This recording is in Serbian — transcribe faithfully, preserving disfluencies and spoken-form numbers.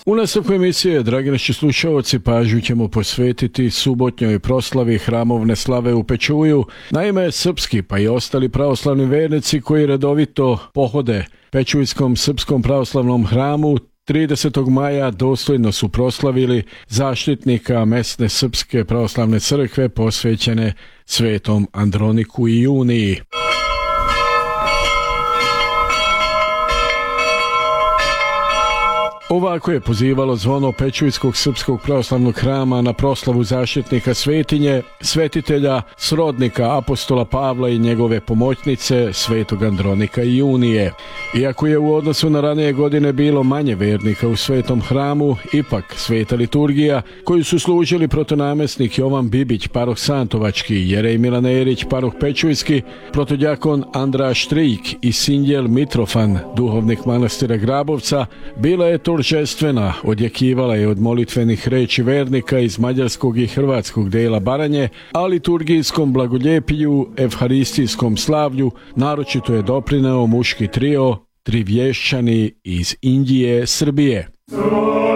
U nastavku emisije, dragi naši slušalci, pažnju ćemo posvetiti subotnjoj proslavi hramovne slave u Pečuju. Naime, srpski pa i ostali pravoslavni vernici koji redovito pohode Pečujskom srpskom pravoslavnom hramu tridesetog maja dostojno su proslavili zaštitnika mesne srpske pravoslavne crkve posvećene svetom Androniku i Juniji. Ovako je pozivalo zvono Pečujskog srpskog pravoslavnog hrama na proslavu zaštitnika svetinje, svetitelja, srodnika apostola Pavla i njegove pomoćnice, svetog Andronika i Junije. Iako je u odnosu na ranije godine bilo manje vernika u svetom hramu, ipak sveta liturgija, koju su služili protonamjesnik Jovan Bibić, paroh Santovački, Jerej Milanerić, paroh Pečujski, protodjakon Andra Štrijk i sinjel Mitrofan, duhovnik manastira Grabovca, bila je торжествена, odjekivala je od molitvenih reči vernika iz mađarskog i hrvatskog dela Baranje, a liturgijskom blagoljepiju, evharistijskom slavlju naročito je doprineo muški trio Trivješćani iz Indije, Srbije.